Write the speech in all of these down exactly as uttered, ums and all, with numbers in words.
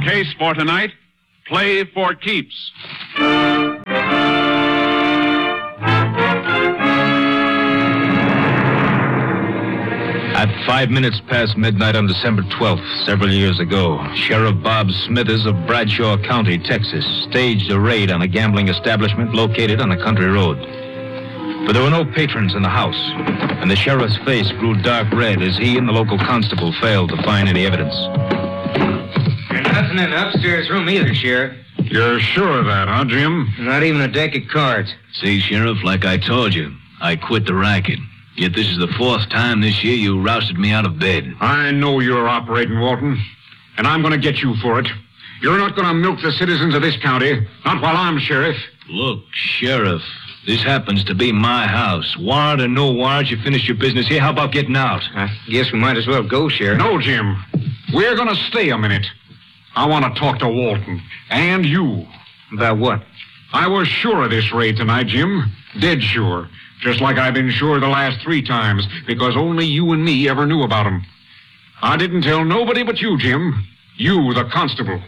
case for tonight, Play for Keeps. At five minutes past midnight on December twelfth, several years ago, Sheriff Bob Smithers of Bradshaw County, Texas, staged a raid on a gambling establishment located on a country road. But there were no patrons in the house, and the sheriff's face grew dark red as he and the local constable failed to find any evidence. There's nothing in the upstairs room either, Sheriff. You're sure of that, huh, Jim? Not even a deck of cards. See, Sheriff, like I told you, I quit the racket. Yet this is the fourth time this year you rousted me out of bed. I know you're operating, Walton, and I'm going to get you for it. You're not going to milk the citizens of this county, not while I'm sheriff. Look, Sheriff, this happens to be my house. Warrant or no warrant, you finish your business here. How about getting out? I guess we might as well go, Sheriff. No, Jim. We're going to stay a minute. I want to talk to Walton, and you. About what? I was sure of this raid tonight, Jim. Dead sure. Just like I've been sure the last three times, because only you and me ever knew about them. I didn't tell nobody but you, Jim. You, the constable.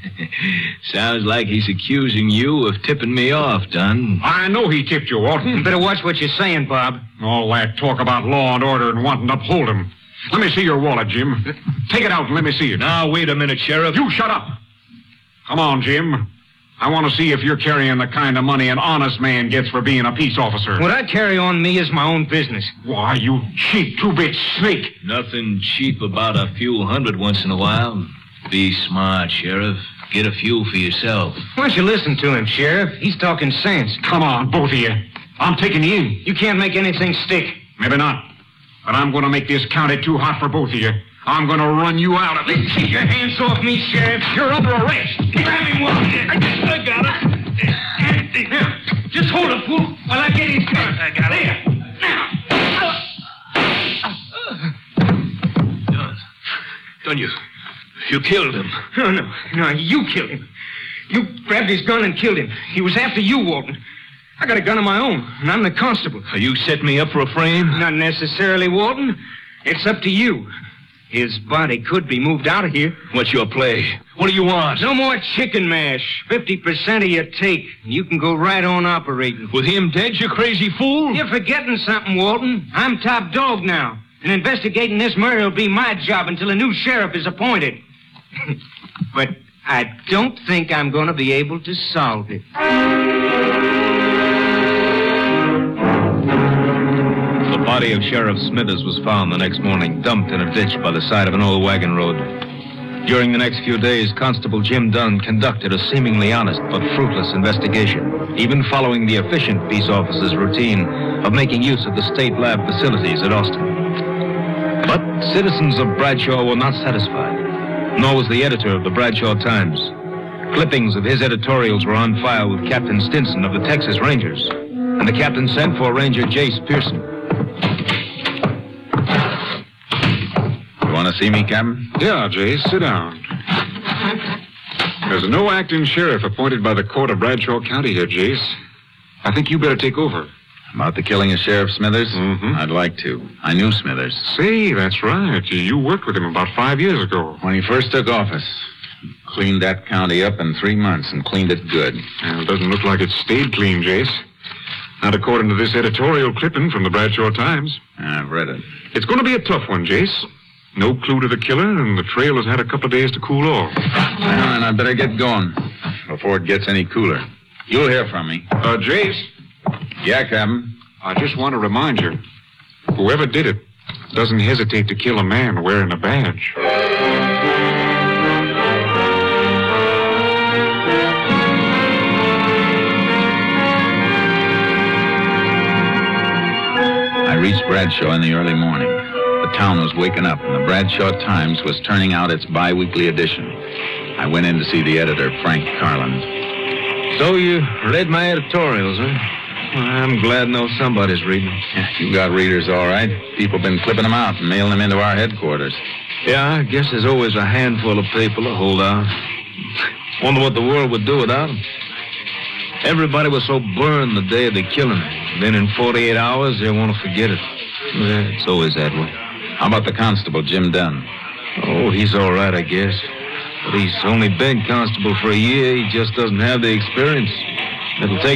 Sounds like he's accusing you of tipping me off, Dunn. I know he tipped you, Walton. You better watch what you're saying, Bob. All that talk about law and order and wanting to uphold them. Let me see your wallet, Jim. Take it out and let me see it. Now, wait a minute, Sheriff. You shut up. Come on, Jim. I want to see if you're carrying the kind of money an honest man gets for being a peace officer. What I carry on me is my own business. Why, you cheap two-bit snake. Nothing cheap about a few hundred once in a while. Be smart, Sheriff. Get a few for yourself. Why don't you listen to him, Sheriff? He's talking sense. Come on, both of you. I'm taking you in. You can't make anything stick. Maybe not. But I'm going to make this county too hot for both of you. I'm going to run you out of it. Keep your hands off me, Sheriff. You're under arrest. Grab him, Walton. I got it. Now, just hold it, fool, while I get his gun. I got it. There. Now. Don't you... You killed him. No, no, no, you killed him. You grabbed his gun and killed him. He was after you, Walton. I got a gun of my own, and I'm the constable. Are you setting me up for a frame? Not necessarily, Walton. It's up to you. His body could be moved out of here. What's your play? What do you want? No more chicken mash. Fifty percent of your take. You can go right on operating. With him dead, you crazy fool? You're forgetting something, Walton. I'm top dog now. And investigating this murder will be my job until a new sheriff is appointed. But I don't think I'm going to be able to solve it. The body of Sheriff Smithers was found the next morning, dumped in a ditch by the side of an old wagon road. During the next few days, Constable Jim Dunn conducted a seemingly honest but fruitless investigation, even following the efficient peace officer's routine of making use of the state lab facilities at Austin. But citizens of Bradshaw were not satisfied, nor was the editor of the Bradshaw Times. Clippings of his editorials were on file with Captain Stinson of the Texas Rangers, and the captain sent for Ranger Jace Pearson. You want to see me, Captain? Yeah, Jace, sit down. There's no acting sheriff appointed by the court of Bradshaw County here, Jace. I think you better take over. About the killing of Sheriff Smithers? Mm-hmm. I'd like to. I knew Smithers. Say, that's right. You worked with him about five years ago. When he first took office, cleaned that county up in three months and cleaned it good. Well, it doesn't look like it stayed clean, Jace. Not according to this editorial clipping from the Bradshaw Times. I've read it. It's going to be a tough one, Jace. No clue to the killer, and the trail has had a couple of days to cool off. Well, and I better get going before it gets any cooler. You'll hear from me. Uh, Jace? Yeah, Captain? I just want to remind you, whoever did it doesn't hesitate to kill a man wearing a badge. I reached Bradshaw in the early morning. The town was waking up, and the Bradshaw Times was turning out its bi-weekly edition. I went in to see the editor, Frank Carlin. So you read my editorials, huh? Well, I'm glad to know somebody's reading. Yeah, you got readers, all right. People been clipping them out and mailing them into our headquarters. Yeah, I guess there's always a handful of people to hold out. Wonder what the world would do without them. Everybody was so burned the day of the killing. Then in forty-eight hours, they want to forget it. Yeah, it's always that way. How about the constable, Jim Dunn? Oh, he's all right, I guess. But he's only been constable for a year. He just doesn't have the experience. It'll take